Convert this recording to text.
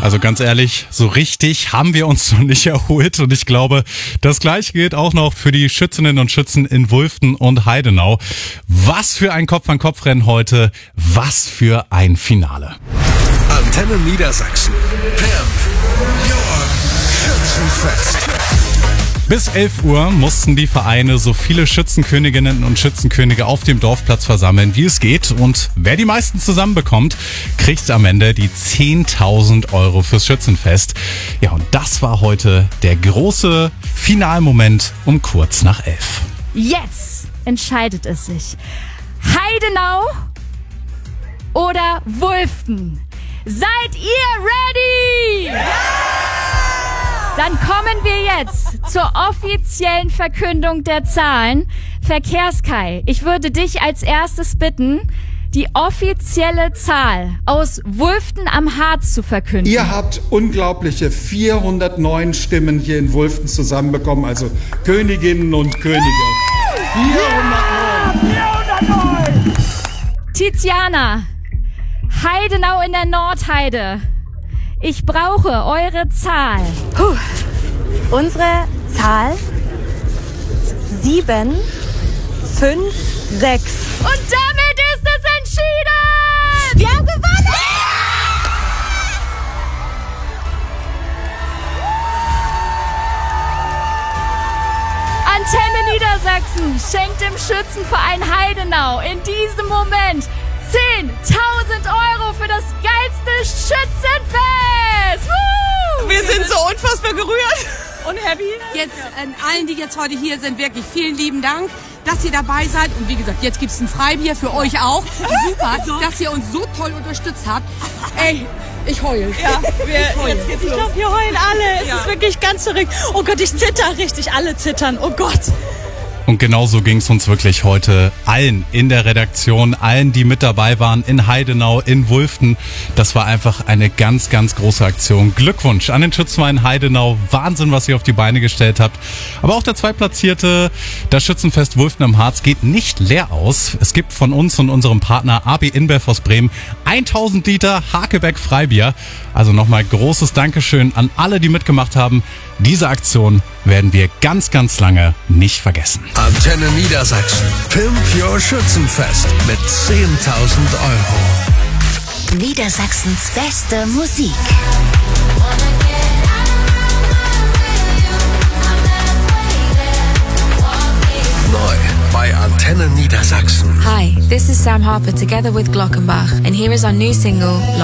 Also ganz ehrlich, so richtig haben wir uns noch nicht erholt und ich glaube, das Gleiche gilt auch noch für die Schützinnen und Schützen in Wulften und Heidenau. Was für ein Kopf-an-Kopf-Rennen heute, was für ein Finale. Antenne Niedersachsen. Pimp Your Schützenfest. Bis 11 Uhr mussten die Vereine so viele Schützenköniginnen und Schützenkönige auf dem Dorfplatz versammeln, wie es geht. Und wer die meisten zusammenbekommt, kriegt am Ende die 10.000 Euro fürs Schützenfest. Ja, und das war heute der große Finalmoment um kurz nach 11. Jetzt entscheidet es sich. Heidenau oder Wulften? Seid ihr ready? Ja! Dann kommen wir jetzt zur offiziellen Verkündung der Zahlen. Verkehrskai, ich würde dich als erstes bitten, die offizielle Zahl aus Wulften am Harz zu verkünden. Ihr habt unglaubliche 409 Stimmen hier in Wulften zusammenbekommen, also Königinnen und Könige. 409! Tiziana, Heidenau in der Nordheide. Ich brauche eure Zahl. Unsere Zahl 7, 5, 6. Und damit ist es entschieden! Wir haben gewonnen! Antenne Niedersachsen schenkt dem Schützenverein Heidenau in diesem Moment 10.000 Euro für das geilste Schützenfest! Woo! Wir sind so unfassbar gerührt und happy. Jetzt an allen, die jetzt heute hier sind, wirklich vielen lieben Dank, dass ihr dabei seid. Und wie gesagt, jetzt gibt's ein Freibier für euch auch. Super, dass ihr uns so toll unterstützt habt. Ey, ich heul. Ja, ich glaube, wir heulen alle. Es ist wirklich ganz verrückt. Oh Gott, ich zitter richtig. Alle zittern. Oh Gott. Und genauso ging es uns wirklich heute allen in der Redaktion, allen, die mit dabei waren, in Heidenau, in Wulften. Das war einfach eine ganz, ganz große Aktion. Glückwunsch an den Schützenverein Heidenau. Wahnsinn, was ihr auf die Beine gestellt habt. Aber auch der Zweitplatzierte, das Schützenfest Wulften am Harz, geht nicht leer aus. Es gibt von uns und unserem Partner AB InBev aus Bremen 1000 Liter Hakebeck Freibier. Also nochmal großes Dankeschön an alle, die mitgemacht haben. Diese Aktion werden wir ganz, ganz lange nicht vergessen. Antenne Niedersachsen. Pimp Your Schützenfest mit 10.000 Euro. Niedersachsens beste Musik. Neu bei Antenne Niedersachsen. Hi, this is Sam Harper together with Glockenbach, and here is our new single,